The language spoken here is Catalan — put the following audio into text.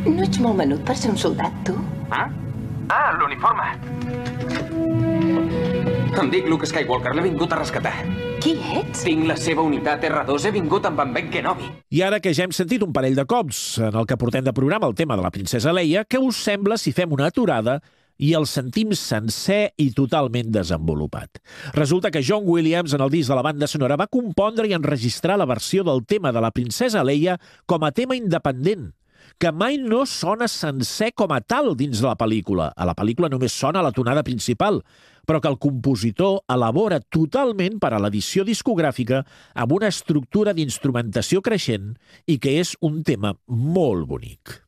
No ets molt menut per ser un soldat, tu? Ah, l'uniforme. Em dic Luke Skywalker, l'he vingut a rescatar. Qui ets? Tinc la seva unitat R2, he vingut amb en Ben Kenobi. I ara que ja hem sentit un parell de cops en el que portem de programa el tema de la princesa Leia, què us sembla si fem una aturada i el sentim sencer i totalment desenvolupat? Resulta que John Williams, en el disc de la banda sonora, va compondre i enregistrar la versió del tema de la princesa Leia com a tema independent, que mai no sona sencer com a tal dins de la pel·lícula. A la pel·lícula només sona la tonada principal, però que el compositor elabora totalment per a l'edició discogràfica amb una estructura d'instrumentació creixent i que és un tema molt bonic.